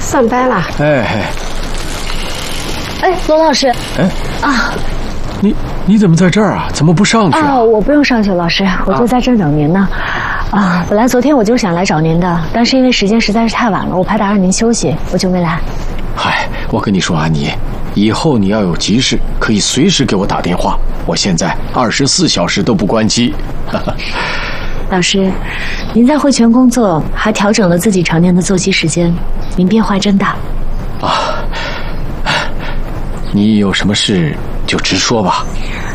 上班了。 罗老师。 你怎么在这儿啊？怎么不上去啊？ 我不用上去，老师，我就在这儿等您呢。本来昨天我就想来找您的，但是因为时间实在是太晚了，我怕打扰您休息，我就没来。 嗨，我跟你说啊，你以后你要有急事，可以随时给我打电话，我现在24小时都不关机。 老师，您在汇泉工作，还调整了自己常年的作息时间，您变化真大。 你有什么事就直说吧。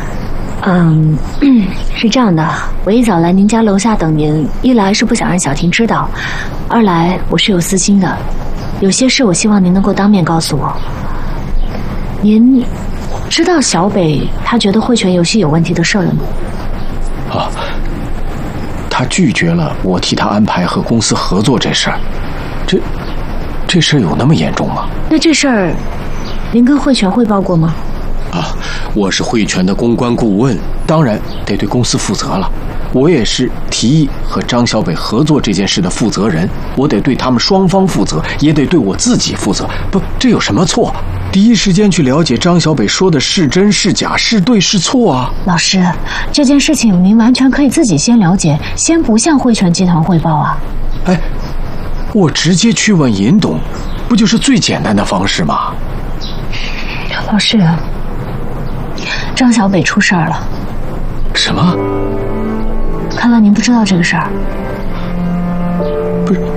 是这样的，我一早来您家楼下等您，一来是不想让小婷知道，二来我是有私心的，有些事我希望您能够当面告诉我。您知道小北他觉得汇泉游戏有问题的事了吗？ 他拒绝了我替他安排和公司合作这事儿，这事儿有那么严重吗？ 那这事儿您跟汇泉汇报过吗？ 我是汇泉的公关顾问，当然得对公司负责了。我也是提议和张小北合作这件事的负责人，我得对他们双方负责，也得对我自己负责。不，这有什么错？第一时间去了解张小北说的是真是假，是对是错啊。 老师，这件事情您完全可以自己先了解，先不向汇泉集团汇报啊。 我直接去问尹董，不就是最简单的方式吗？ 老师，张小北出事儿了。 什么？ 看来您不知道这个事儿。 不是，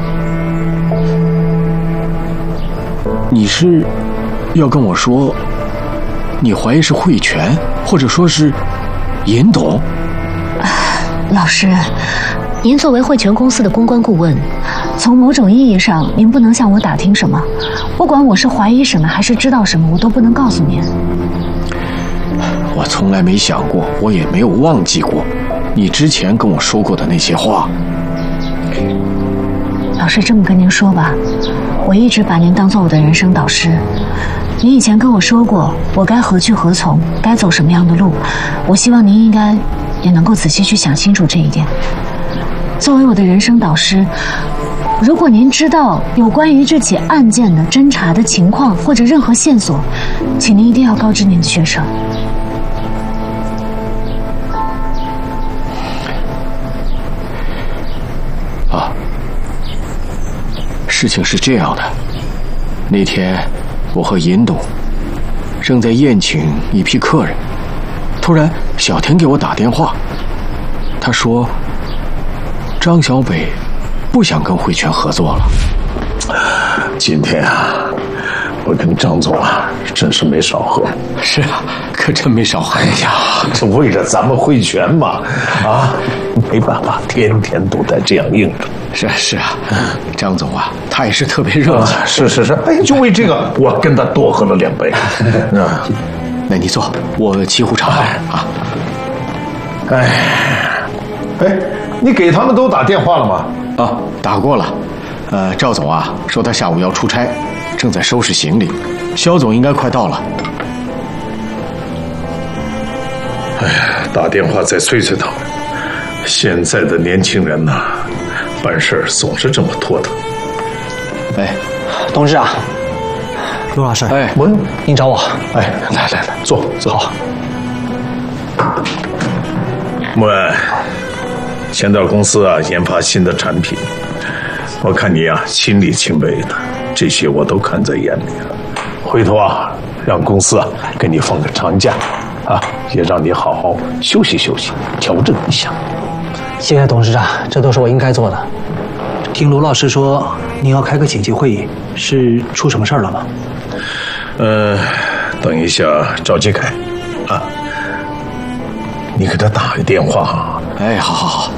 你是要跟我说，你怀疑是汇泉，或者说是尹董？ 老师，您作为汇泉公司的公关顾问，从某种意义上，您不能向我打听什么。不管我是怀疑什么还是知道什么，我都不能告诉您。 我从来没想过，我也没有忘记过你之前跟我说过的那些话。 老师，这么跟您说吧，我一直把您当做我的人生导师。您以前跟我说过，我该何去何从，该走什么样的路。我希望您应该也能够仔细去想清楚这一点。作为我的人生导师，如果您知道有关于这起案件的侦查的情况或者任何线索，请您一定要告知您的学生。 事情是这样的，那天我和尹董正在宴请一批客人，突然小婷给我打电话，她说张小北不想跟汇泉合作了。 今天我跟张总真是没少喝。 是啊，可真没少喝。 这为了咱们汇泉嘛，没办法，天天都得这样应着。 是啊，张总他也是特别热情。 是，就为这个，我跟他多喝了2杯。 那你坐，我沏壶茶你给他们都打电话了吗？ 打过了。赵总说他下午要出差，正在收拾行李。肖总应该快到了。 打电话再催催他们。现在的年轻人办事总是这么拖沓。 董事长，陆老师，您找我。 来，坐。好。穆恩，前段公司研发新的产品，我看你亲力亲为的，这些我都看在眼里了。回头让公司给你放个长假，也让你好好休息休息，调整一下。 谢谢董事长，这都是我应该做的。听卢老师说，您要开个紧急会议，是出什么事儿了吗？ 等一下赵继凯，你给他打个电话。 好。